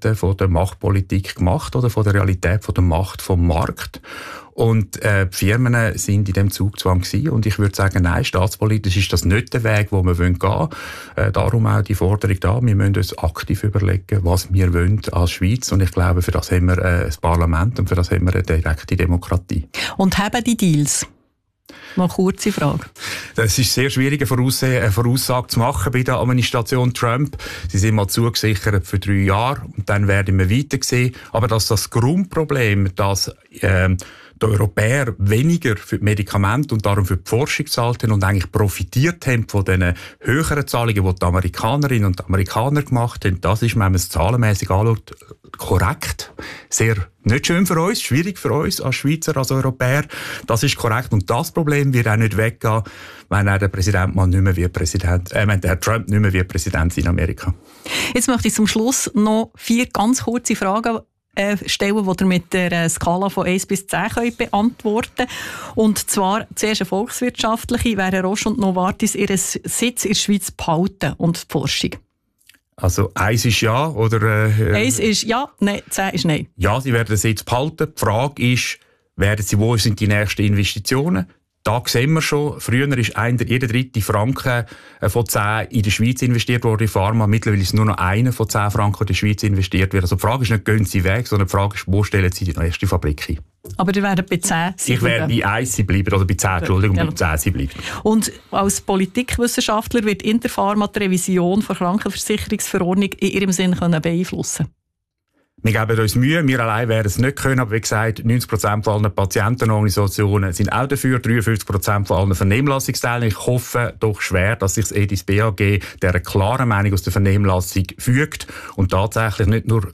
Realitäten von der Machtpolitik gemacht oder von der Realität von der Macht vom Markt. Und die Firmen sind in dem Zugzwang gewesen. Und ich würde sagen, nein, staatspolitisch ist das nicht der Weg, wo wir gehen wollen. Darum auch die Forderung da. Wir müssen uns aktiv überlegen, was wir wollen als Schweiz. Und ich glaube, für das haben wir ein Parlament und für das haben wir eine direkte Demokratie. Und haben die Deals? Noch eine kurze Frage. Das ist sehr schwierig, eine Voraussage zu machen bei der Administration Trump. Sie sind mal zugesichert für 3 Jahre und dann werden wir weitersehen. Aber dass das Grundproblem, dass die Europäer weniger für die Medikamente und darum für die Forschung zahlt haben und eigentlich profitiert haben von den höheren Zahlungen, die die Amerikanerinnen und die Amerikaner gemacht haben, das ist, wenn man es zahlenmässig anschaut, korrekt. Sehr nicht schön für uns, schwierig für uns als Schweizer, als Europäer. Das ist korrekt. Und das Problem wird auch nicht weggehen, wenn der Präsident mal nicht mehr wie wenn der Trump nicht mehr wie Präsident in Amerika. Jetzt möchte ich zum Schluss noch 4 ganz kurze Fragen stellen, die ihr mit der Skala von 1 bis 10 könnt beantworten könnt. Und zwar zuerst eine volkswirtschaftliche. Wären Roche und Novartis ihren Sitz in der Schweiz behalten und die Forschung? Also 1 ist ja, oder? 1 ist ja, nein, 10 ist nein. Ja, sie werden den Sitz behalten. Die Frage ist, wo sind die nächsten Investitionen? Da sehen wir schon, früher ist jeder 3. Franken von 10 in der Schweiz investiert worden in Pharma. Mittlerweile ist nur noch einer von 10 Franken in der Schweiz investiert wird. Also die Frage ist nicht, gehen sie weg, sondern die Frage ist, wo stellen sie die nächste Fabrik ein? Aber ihr werdet bei 10 sein. Ich werde bei 1 bleiben, oder bei 10, Entschuldigung, bei 10 sein bleiben. Und als Politikwissenschaftler wird Interpharma die Revision der Krankenversicherungsverordnung in ihrem Sinn beeinflussen können? Wir geben uns Mühe, wir allein werden es nicht können, aber wie gesagt, 90% von allen Patientenorganisationen sind auch dafür, 53% von allen Vernehmlassungsteilnehmern. Ich hoffe doch schwer, dass sich das EDIS BAG der klaren Meinung aus der Vernehmlassung fügt und tatsächlich nicht nur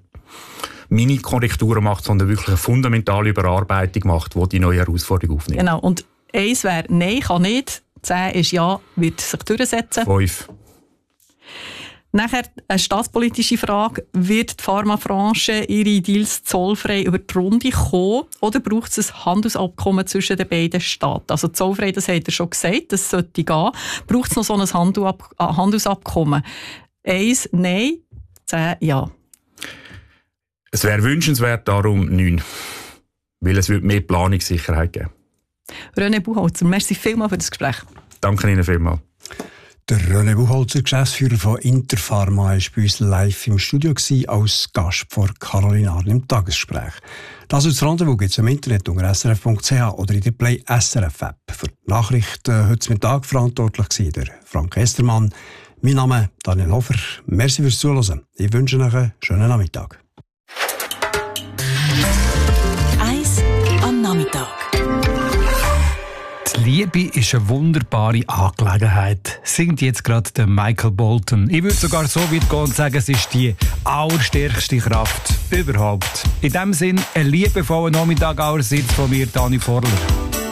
Mini-Korrekturen macht, sondern wirklich eine fundamentale Überarbeitung macht, die die neue Herausforderung aufnimmt. Genau, und 1 wäre Nein, kann nicht, 10 ist Ja, wird sich durchsetzen. 5. Nachher eine staatspolitische Frage. Wird die Pharmabranche ihre Deals zollfrei über die Runde kommen oder braucht es ein Handelsabkommen zwischen den beiden Staaten? Also zollfrei, das hat er schon gesagt, das sollte gehen. Braucht es noch so ein Handelsabkommen? 1 Nein, 10 Ja. Es wäre wünschenswert, darum 9. Weil es würde mehr Planungssicherheit geben. René Buchholzer, merci vielmals für das Gespräch. Danke Ihnen vielmals. Der René Buchholzer, Geschäftsführer von Interpharma, war bei uns live im Studio als Gast vor Caroline Arn im Tagesgespräch. Das ist das Rendezvous gibt es im Internet unter srf.ch oder in der Play SRF App. Für die Nachrichten heute Mittag verantwortlich war der Frank Estermann. Mein Name ist Daniel Hofer. Merci fürs Zuhören. Ich wünsche Ihnen einen schönen Nachmittag. 1 am Nachmittag. Die Liebe ist eine wunderbare Angelegenheit, singt jetzt gerade der Michael Bolton. Ich würde sogar so weit gehen und sagen, es ist die allerstärkste Kraft überhaupt. In diesem Sinn, einen liebevollen Nachmittag allerseits von mir, Dani Vorler.